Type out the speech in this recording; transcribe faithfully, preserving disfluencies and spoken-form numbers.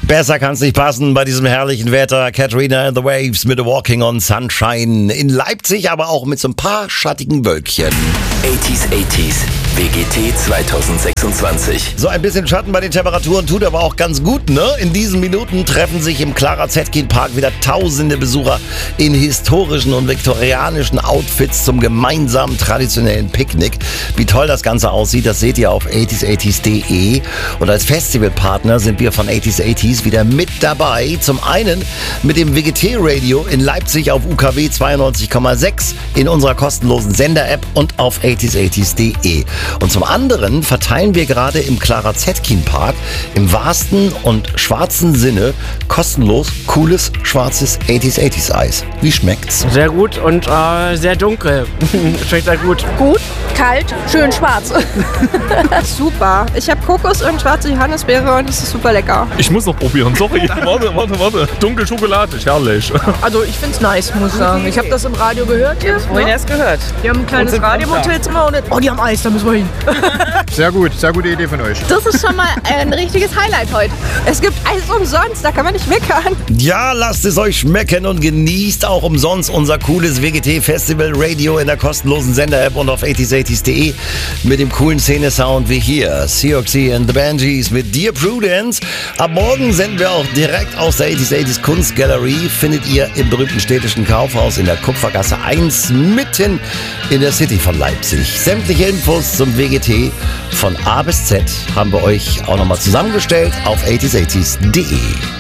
Besser kann's nicht passen bei diesem herrlichen Wetter. Katrina and the Waves mit Walking on Sunshine. In Leipzig aber auch mit so ein paar schattigen Wölkchen. achtziger, achtziger, W G T zweitausendsechsundzwanzig. So ein bisschen Schatten bei den Temperaturen tut aber auch ganz gut, ne? In diesen Minuten treffen sich im Clara Zetkin Park wieder tausende Besucher in historischen und viktorianischen Outfits zum gemeinsamen traditionellen Picknick. Wie toll das Ganze aussieht, das seht ihr auf achtziger achtziger punkt de. Und als Festivalpartner sind wir von achtziger achtziger wieder mit dabei. Zum einen mit dem W G T-Radio in Leipzig auf U K W zweiundneunzig Komma sechs, in unserer kostenlosen Sender-App und auf achtziger achtziger punkt de. Und zum anderen verteilen wir gerade im Clara Zetkin Park im wahrsten und schwarzen Sinne kostenlos cooles, schwarzes achtziger achtziger Eis. Wie schmeckt's? Sehr gut und äh, sehr dunkel. Schmeckt sehr gut. Gut, kalt, schön schwarz. Super. Ich habe Kokos und schwarze Johannisbeere und es ist super lecker. Ich muss noch probieren, sorry. warte, warte, warte. Dunkel Schokolade, herrlich. Also ich find's nice, muss ich sagen. Ich habe das im Radio gehört jetzt. Wohin erst gehört? Wir haben ein kleines Radio im Hotelzimmer und oh, die haben Eis, da müssen wir hin. Sehr gut, sehr gute Idee von euch. Das ist schon mal ein richtiges Highlight heute. Es gibt Eis umsonst, da kann man nicht meckern. Ja, lasst es euch schmecken und genießt auch umsonst unser cooles W G T-Festival Radio in der kostenlosen Sender-App und auf achtziger achtziger punkt de mit dem coolen Szene-Sound wie hier. Seoxy and the Banshees mit Dear Prudence. Ab morgen senden wir auch direkt aus der achtziger achtziger Kunstgalerie. Findet ihr im berühmten städtischen Kaufhaus in der Kupfergasse eins mitten in der City von Leipzig. Sämtliche Infos zum W G T von A bis Z haben wir euch auch nochmal zusammengestellt auf achtziger achtziger punkt de.